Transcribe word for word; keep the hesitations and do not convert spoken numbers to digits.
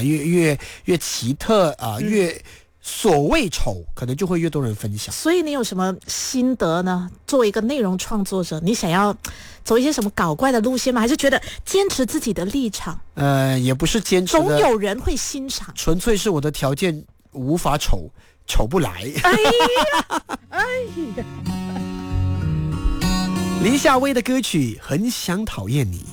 能越越越奇特啊、呃嗯，越所谓丑，可能就会越多人分享。 所以你有什么心得呢？作为一个内容创作者，你想要走一些什么搞怪的路线吗？还是觉得坚持自己的立场？ 呃，也不是坚持的， 总有人会欣赏。 纯粹是我的条件无法丑，丑不来。 哎呀，哎呀！ 林夏薇的歌曲《很想讨厌你》。